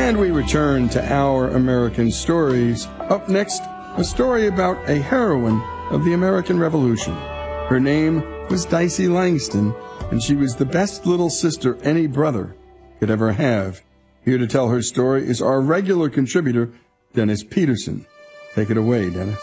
And we return to Our American Stories. Up next, a story about a heroine of the American Revolution. Her name was Dicey Langston, and she was the best little sister any brother could ever have. Here to tell her story is our regular contributor, Dennis Peterson. Take it away, Dennis.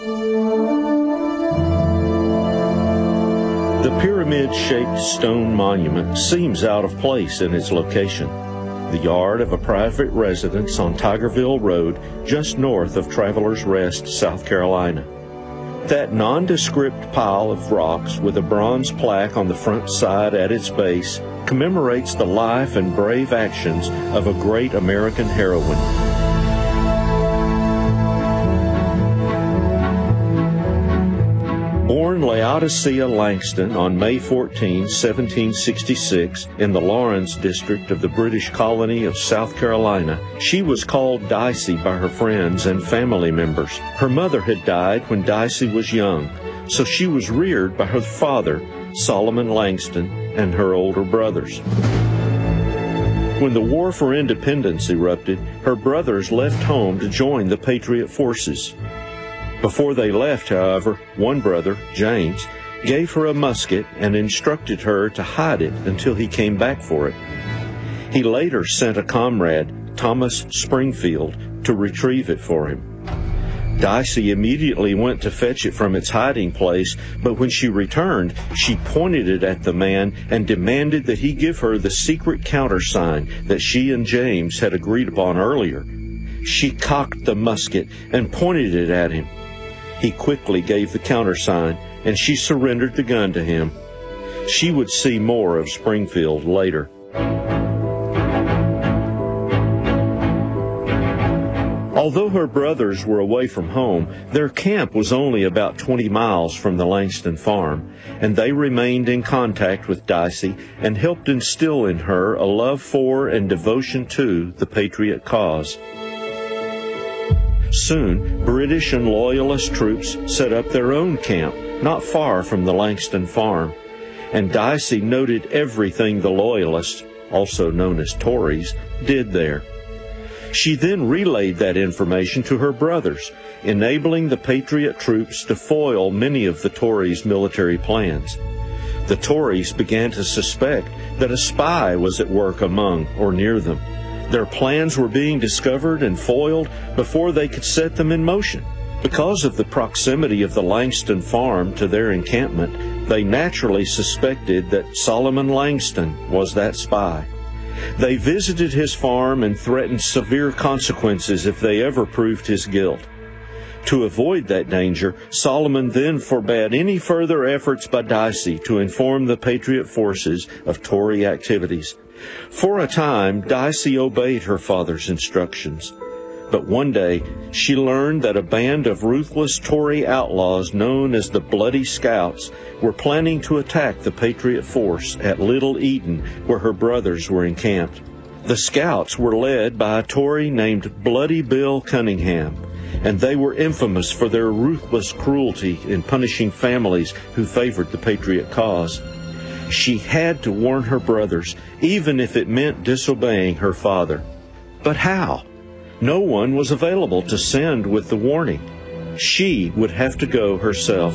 The pyramid-shaped stone monument seems out of place in its location. The yard of a private residence on Tigerville Road, just north of Travelers Rest, South Carolina. That nondescript pile of rocks with a bronze plaque on the front side at its base commemorates the life and brave actions of a great American heroine. Born Laodicea Langston on May 14, 1766, in the Lawrence district of the British colony of South Carolina, she was called Dicey by her friends and family members. Her mother had died when Dicey was young, so she was reared by her father, Solomon Langston, and her older brothers. When the War for Independence erupted, her brothers left home to join the Patriot forces. Before they left, however, one brother, James, gave her a musket and instructed her to hide it until he came back for it. He later sent a comrade, Thomas Springfield, to retrieve it for him. Dicey immediately went to fetch it from its hiding place, but when she returned, she pointed it at the man and demanded that he give her the secret countersign that she and James had agreed upon earlier. She cocked the musket and pointed it at him. He quickly gave the countersign, and she surrendered the gun to him. She would see more of Springfield later. Although her brothers were away from home, their camp was only about 20 miles from the Langston farm, and they remained in contact with Dicey and helped instill in her a love for and devotion to the Patriot cause. Soon, British and Loyalist troops set up their own camp not far from the Langston farm, and Dicey noted everything the Loyalists, also known as Tories, did there. She then relayed that information to her brothers, enabling the Patriot troops to foil many of the Tories' military plans. The Tories began to suspect that a spy was at work among or near them. Their plans were being discovered and foiled before they could set them in motion. Because of the proximity of the Langston farm to their encampment, they naturally suspected that Solomon Langston was that spy. They visited his farm and threatened severe consequences if they ever proved his guilt. To avoid that danger, Solomon then forbade any further efforts by Dicey to inform the Patriot forces of Tory activities. For a time, Dicey obeyed her father's instructions. But one day, she learned that a band of ruthless Tory outlaws known as the Bloody Scouts were planning to attack the Patriot force at Little Eden, where her brothers were encamped. The Scouts were led by a Tory named Bloody Bill Cunningham, and they were infamous for their ruthless cruelty in punishing families who favored the Patriot cause. She had to warn her brothers, even if it meant disobeying her father. But how? No one was available to send with the warning. She would have to go herself.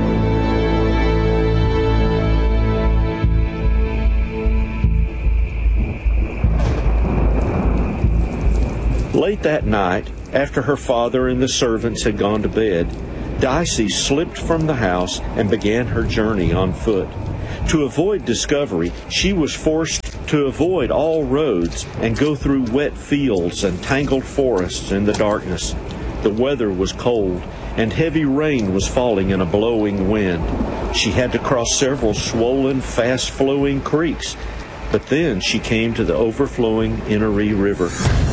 Late that night, after her father and the servants had gone to bed, Dicey slipped from the house and began her journey on foot. To avoid discovery, she was forced to avoid all roads and go through wet fields and tangled forests in the darkness. The weather was cold, and heavy rain was falling in a blowing wind. She had to cross several swollen, fast-flowing creeks, but then she came to the overflowing Inaree River.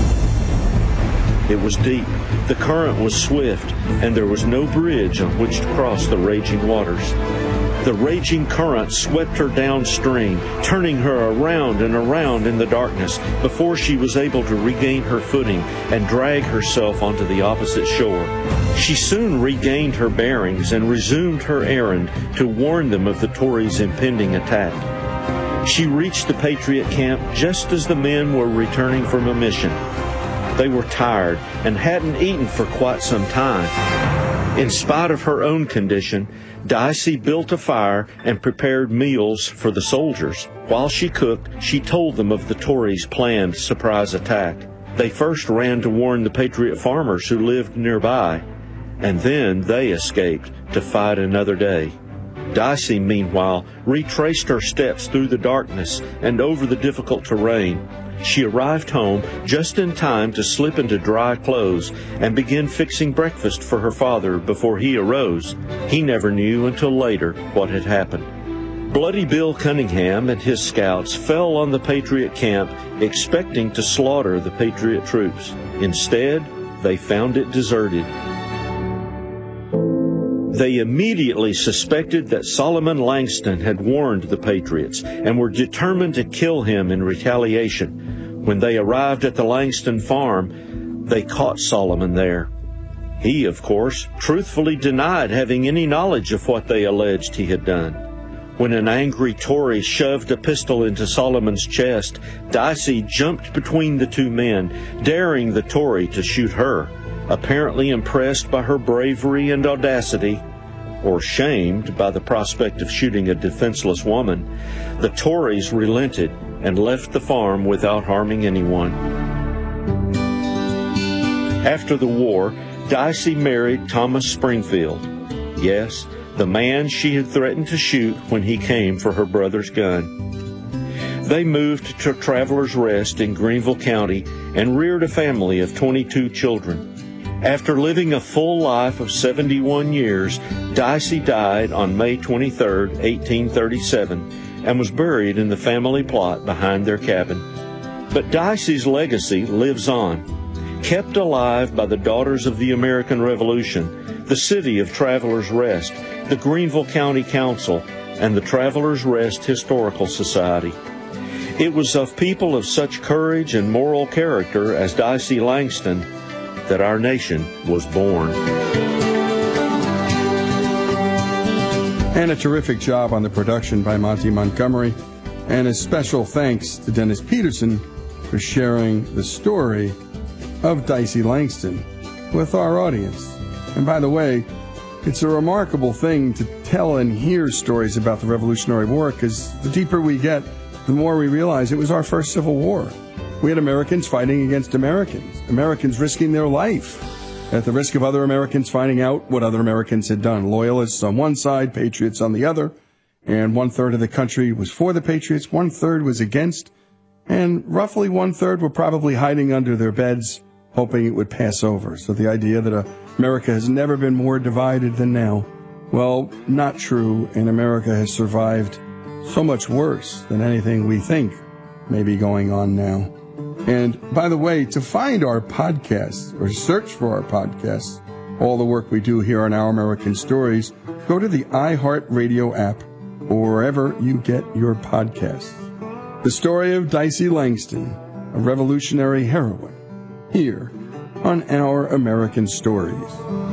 It was deep, the current was swift, and there was no bridge on which to cross the raging waters. The raging current swept her downstream, turning her around and around in the darkness before she was able to regain her footing and drag herself onto the opposite shore. She soon regained her bearings and resumed her errand to warn them of the Tories' impending attack. She reached the Patriot camp just as the men were returning from a mission. They were tired and hadn't eaten for quite some time. In spite of her own condition, Dicey built a fire and prepared meals for the soldiers. While she cooked, she told them of the Tories' planned surprise attack. They first ran to warn the Patriot farmers who lived nearby, and then they escaped to fight another day. Dicey, meanwhile, retraced her steps through the darkness and over the difficult terrain. She arrived home just in time to slip into dry clothes and begin fixing breakfast for her father before he arose. He never knew until later what had happened. Bloody Bill Cunningham and his scouts fell on the Patriot camp, expecting to slaughter the Patriot troops. Instead, they found it deserted. They immediately suspected that Solomon Langston had warned the Patriots and were determined to kill him in retaliation. When they arrived at the Langston farm, they caught Solomon there. He, of course, truthfully denied having any knowledge of what they alleged he had done. When an angry Tory shoved a pistol into Solomon's chest, Dicey jumped between the two men, daring the Tory to shoot her. Apparently impressed by her bravery and audacity, or shamed by the prospect of shooting a defenseless woman, the Tories relented and left the farm without harming anyone. After the war, Dicey married Thomas Springfield. Yes, the man she had threatened to shoot when he came for her brother's gun. They moved to Travelers Rest in Greenville County and reared a family of 22 children. After living a full life of 71 years, Dicey died on May 23, 1837, and was buried in the family plot behind their cabin. But Dicey's legacy lives on, kept alive by the Daughters of the American Revolution, the City of Travelers Rest, the Greenville County Council, and the Travelers Rest Historical Society. It was of people of such courage and moral character as Dicey Langston that our nation was born. And a terrific job on the production by Monty Montgomery. And a special thanks to Dennis Peterson for sharing the story of Dicey Langston with our audience. And by the way, it's a remarkable thing to tell and hear stories about the Revolutionary War, because the deeper we get, the more we realize it was our first Civil War. We had Americans fighting against Americans, Americans risking their life at the risk of other Americans finding out what other Americans had done. Loyalists on one side, patriots on the other, and 1/3 of the country was for the patriots, 1/3 was against, and roughly 1/3 were probably hiding under their beds, hoping it would pass over. So the idea that America has never been more divided than now, well, not true, and America has survived so much worse than anything we think may be going on now. And by the way, to find our podcasts or search for our podcasts, all the work we do here on Our American Stories, go to the iHeartRadio app or wherever you get your podcasts. The story of Dicey Langston, a revolutionary heroine, here on Our American Stories.